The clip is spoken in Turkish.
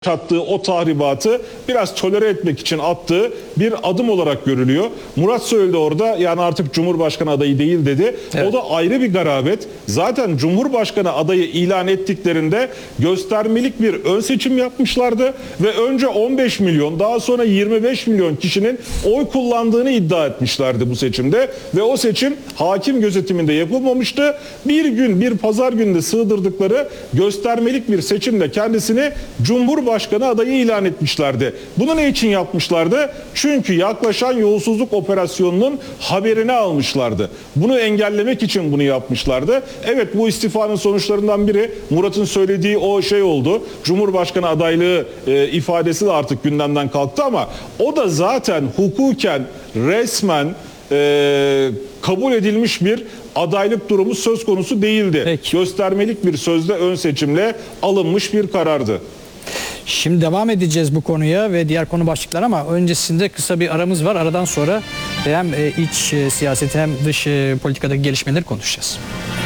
attığı o tahribatı biraz tolere etmek için attığı bir adım olarak görülüyor. Murat söyledi orada, yani artık Cumhurbaşkanı adayı değil dedi. Evet. O da ayrı bir garabet. Zaten Cumhurbaşkanı adayı ilan ettiklerinde göstermelik bir ön seçim yapmışlardı ve önce 15 milyon, daha sonra 25 milyon kişinin oy kullandığını iddia etmişlerdi bu seçimde ve o seçim hakim gözetiminde yapılmamıştı. Bir pazar gününde sığdırdıkları göstermelik bir seçimle kendisini Cumhurbaşkanı adayı ilan etmişlerdi. Bunu ne için yapmışlardı? Çünkü yaklaşan yolsuzluk operasyonunun haberini almışlardı. Bunu engellemek için bunu yapmışlardı. Evet, bu istifanın sonuçlarından biri Murat'ın söylediği o şey oldu. Cumhurbaşkanı adaylığı ifadesi de artık gündemden kalktı ama o da zaten hukuken resmen kabul edilmiş bir adaylık durumu söz konusu değildi. Peki. Göstermelik bir sözde ön seçimle alınmış bir karardı. Şimdi devam edeceğiz bu konuya ve diğer konu başlıklar ama öncesinde kısa bir aramız var. Aradan sonra hem iç siyaseti hem dış politikadaki gelişmeleri konuşacağız.